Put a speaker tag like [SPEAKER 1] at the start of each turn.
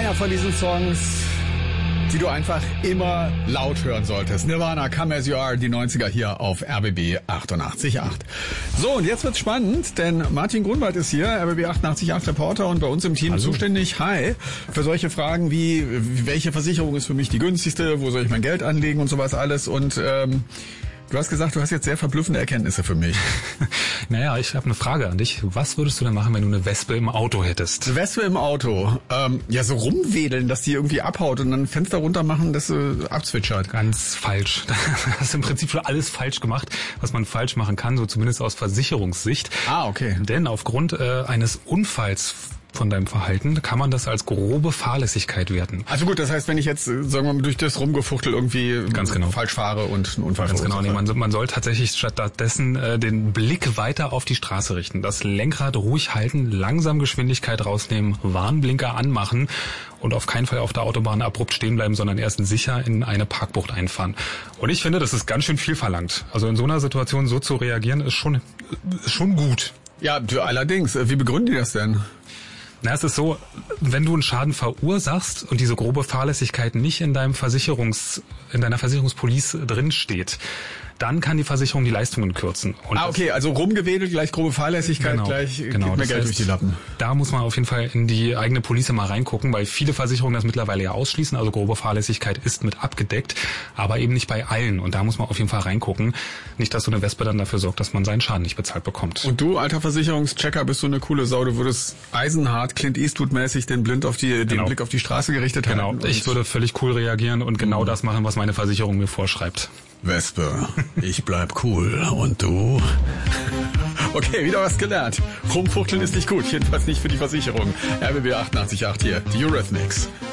[SPEAKER 1] Einer von diesen Songs, die du einfach immer laut hören solltest. Nirvana, Come As You Are, die 90er hier auf RBB 88.8. So, und jetzt wird's spannend, denn Martin Grunwald ist hier, RBB 88.8 Reporter und bei uns im Team zuständig, für solche Fragen wie, welche Versicherung ist für mich die günstigste, wo soll ich mein Geld anlegen und sowas alles. Und du hast gesagt, du hast jetzt sehr verblüffende Erkenntnisse für mich.
[SPEAKER 2] Naja, ich habe eine Frage an dich. Was würdest du denn machen, wenn du eine Wespe im Auto hättest?
[SPEAKER 1] Eine Wespe im Auto? Ja, so rumwedeln, dass die irgendwie abhaut und dann Fenster runter machen, dass sie abzwitschert.
[SPEAKER 2] Ganz falsch. Du hast im Prinzip schon alles falsch gemacht, was man falsch machen kann, so zumindest aus Versicherungssicht.
[SPEAKER 1] Ah, okay.
[SPEAKER 2] Denn aufgrund eines Unfalls von deinem Verhalten kann man das als grobe Fahrlässigkeit werten.
[SPEAKER 1] Also gut, das heißt, wenn ich jetzt, sagen wir mal, durch das Rumgefuchtel irgendwie
[SPEAKER 2] ganz genau
[SPEAKER 1] falsch fahre und einen Unfall verursache.
[SPEAKER 2] Ganz genau, nee, man soll tatsächlich stattdessen den Blick weiter auf die Straße richten, das Lenkrad ruhig halten, langsam Geschwindigkeit rausnehmen, Warnblinker anmachen und auf keinen Fall auf der Autobahn abrupt stehen bleiben, sondern erst sicher in eine Parkbucht einfahren. Und ich finde, das ist ganz schön viel verlangt. Also in so einer Situation so zu reagieren, ist schon gut.
[SPEAKER 1] Ja, allerdings. Wie begründen die das denn?
[SPEAKER 2] Na, es ist so, wenn du einen Schaden verursachst und diese grobe Fahrlässigkeit nicht in deiner Versicherungspolice drin steht, dann kann die Versicherung die Leistungen kürzen. Und
[SPEAKER 1] okay, also rumgewedelt gleich grobe Fahrlässigkeit, gleich gibt mir Geld durch die Lappen.
[SPEAKER 2] Da muss man auf jeden Fall in die eigene Police mal reingucken, weil viele Versicherungen das mittlerweile ja ausschließen. Also grobe Fahrlässigkeit ist mit abgedeckt, aber eben nicht bei allen. Und da muss man auf jeden Fall reingucken. Nicht, dass so eine Wespe dann dafür sorgt, dass man seinen Schaden nicht bezahlt bekommt.
[SPEAKER 1] Und du, alter Versicherungschecker, bist so eine coole Sau. Du würdest eisenhart, Clint Eastwood-mäßig den Blick auf die Straße gerichtet halten.
[SPEAKER 2] Genau, ich würde völlig cool reagieren und genau das machen, was meine Versicherung mir vorschreibt.
[SPEAKER 1] Wespe, ich bleib cool. Und du? Okay, wieder was gelernt. Rumfuchteln ist nicht gut, jedenfalls nicht für die Versicherung. RBB 88.8 hier, die Eurythmics.